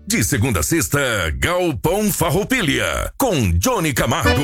De segunda a sexta, Galpão Farroupilha, com Johnny Camargo.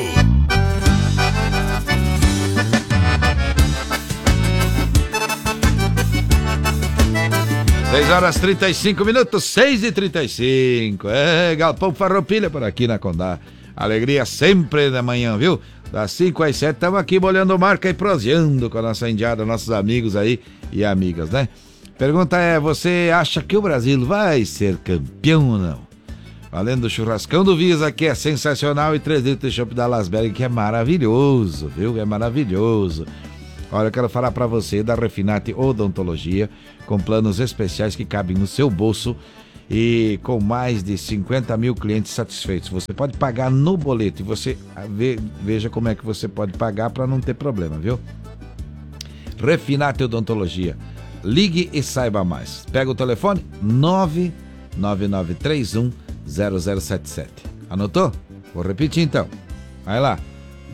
6h35, 6h35. Galpão Farroupilha por aqui na Condá. Alegria sempre da manhã, viu? Das 5 às 7 estamos aqui bolhando marca e proseando com a nossa indiada, nossos amigos aí e amigas, né? Pergunta é, você acha que o Brasil vai ser campeão ou não? Valendo o churrascão do Visa, que é sensacional, e 3 litros de chopp da Lasberg, que é maravilhoso, viu? É maravilhoso. Olha, eu quero falar para você da Refinate Odontologia, com planos especiais que cabem no seu bolso e com mais de 50 mil clientes satisfeitos. Você pode pagar no boleto e você veja como é que você pode pagar para não ter problema, viu? Refinate Odontologia. Ligue e saiba mais. Pega o telefone 999310077. Anotou? Vou repetir então. Vai lá.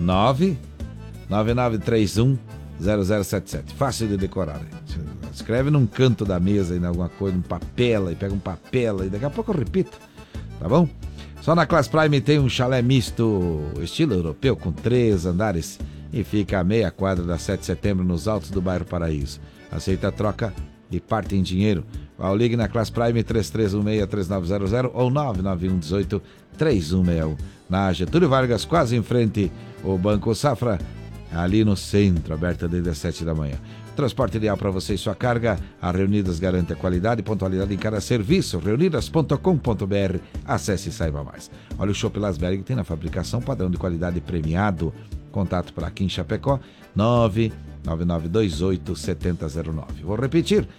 999310077. Fácil de decorar. Escreve num canto da mesa aí, em alguma coisa, um papel aí, pega um papel aí, daqui a pouco eu repito, tá bom? Só na Class Prime tem um chalé misto estilo europeu com 3 andares e fica a meia quadra da 7 de setembro nos altos do bairro Paraíso. Aceita troca e parte em dinheiro. Ligue na Class Prime 3316-3900 ou 99118-3161. Na Getúlio Vargas, quase em frente ao Banco Safra, ali no centro, aberta desde as 7 da manhã. Transporte ideal para você e sua carga. A Reunidas garante a qualidade e pontualidade em cada serviço. Reunidas.com.br. Acesse e saiba mais. Olha, o Chopp Lasberg tem na fabricação padrão de qualidade premiado. Contato para aqui em Chapecó, 99928-7009. Vou repetir,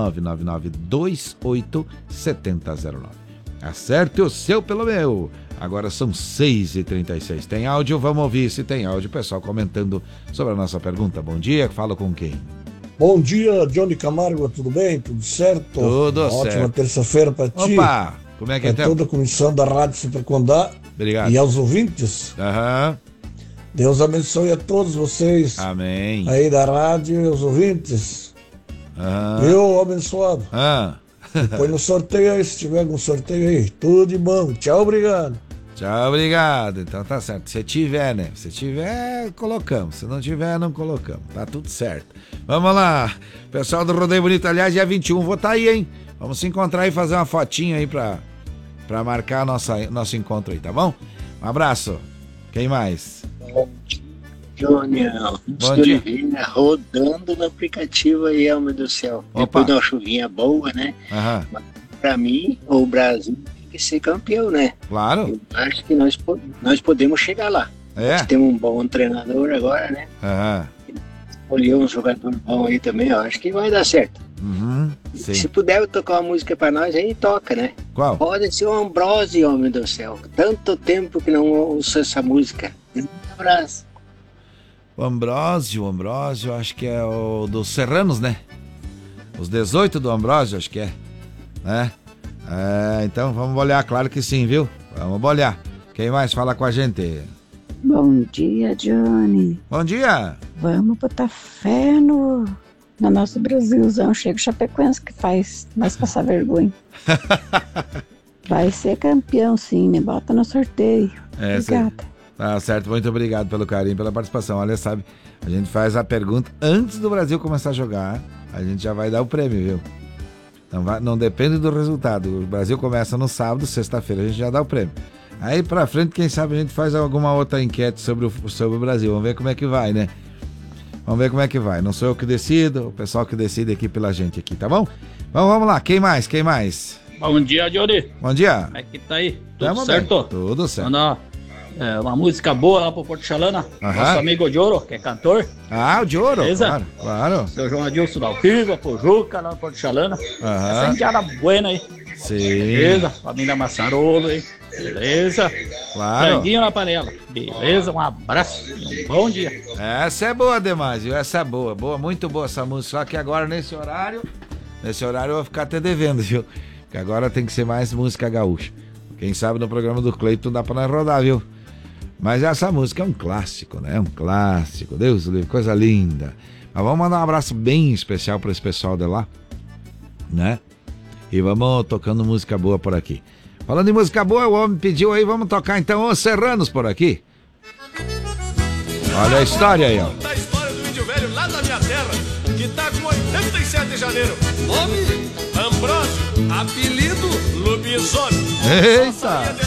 99928-7009. Acerte o seu pelo meu. Agora são 6h36. Tem áudio? Vamos ouvir se tem áudio. Pessoal comentando sobre a nossa pergunta. Bom dia, falo com quem? Bom dia, Johnny Camargo, tudo bem? Tudo certo? Tudo certo. Ótima terça-feira para ti. Opa, como é que é? Toda a comissão da Rádio Super Condá. Obrigado. E aos ouvintes. Aham. Deus abençoe a todos vocês. Amém. Aí da rádio e os ouvintes. Meu abençoado. Põe no sorteio aí, se tiver algum sorteio aí. Tudo de bom. Tchau, obrigado. Tchau, obrigado. Então tá certo. Se tiver, né? Se tiver, colocamos. Se não tiver, não colocamos. Tá tudo certo. Vamos lá. Pessoal do Rodeio Bonito, aliás, dia 21, vou estar aí, hein? Vamos se encontrar e fazer uma fotinha aí pra marcar nosso encontro aí, tá bom? Um abraço. Quem mais? Johnny, bom dia. Rodando no aplicativo aí, meu Deus do céu. Opa. Depois de uma chuvinha boa, né? Mas pra mim, o Brasil tem que ser campeão, né? Claro. Eu acho que nós podemos chegar lá. É? Nós temos um bom treinador agora, né? Escolheu um jogador bom aí também, eu acho que vai dar certo. Sim. Se puder tocar uma música pra nós, aí toca, né? Qual? Pode ser o Ambrósio, homem do céu. Tanto tempo que não ouço essa música. Um abraço. O Ambrósio, acho que é o dos Serranos, né? Os 18 do Ambrósio, acho que é. Né? Então vamos olhar, claro que sim, viu? Vamos olhar. Quem mais fala com a gente? Bom dia, Johnny. Bom dia. Vamos botar fé no nosso Brasilzão. Chega o Chapecoense que faz nós passar vergonha. Vai ser campeão, sim, né? Bota no sorteio. Obrigada. Tá certo, muito obrigado pelo carinho, pela participação. Olha, sabe, a gente faz a pergunta antes do Brasil começar a jogar, a gente já vai dar o prêmio, viu? Não depende do resultado. O Brasil começa no sábado, sexta-feira, a gente já dá o prêmio. Aí pra frente, quem sabe a gente faz alguma outra enquete sobre o Brasil. Vamos ver como é que vai, né? Vamos ver como é que vai. Não sou eu que decido, o pessoal que decide aqui pela gente aqui, tá bom? Vamos lá, quem mais? Bom dia, Johnny. Bom dia. Como é que tá aí? Tamo certo? Bem. Tudo certo. Uma música boa lá pro Porto Chalana. Nosso amigo Dioro, que é cantor. O Dioro, beleza? Claro. Seu João Adilson da Alpiva, pro Juca lá no Porto Chalana. Essa indiada buena aí. Sim. Beleza? Família Massarolo aí. Beleza? Claro. Franguinho na panela. Beleza? Um abraço e um bom dia. Essa é boa, Demásio. Essa é boa. Muito boa essa música. Só que agora nesse horário eu vou ficar até devendo, viu? Porque agora tem que ser mais música gaúcha. Quem sabe no programa do Cleiton dá pra nós rodar, viu? Mas essa música é um clássico, né? É um clássico. Deus do livre, coisa linda. Mas vamos mandar um abraço bem especial para esse pessoal de lá, né? E vamos tocando música boa por aqui. Falando em música boa, o homem pediu aí, vamos tocar então Os Serranos por aqui. Olha a história aí, ó. Conta a história do índio velho lá da minha terra, que tá com 87 de janeiro. Nome: Ambrósio, apelido Lobisomem. Eita!